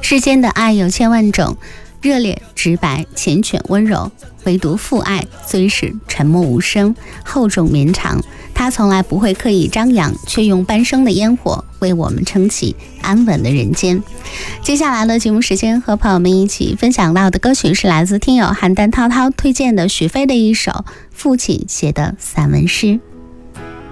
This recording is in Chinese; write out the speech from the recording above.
世间的爱有千万种，热烈直白，缱绻温柔，唯独父爱虽是沉默无声，厚重绵长。他从来不会刻意张扬，却用半生的烟火为我们撑起安稳的人间。接下来的节目时间，和朋友们一起分享到的歌曲是来自听友邯郸涛涛推荐的许飞的一首父亲写的散文诗。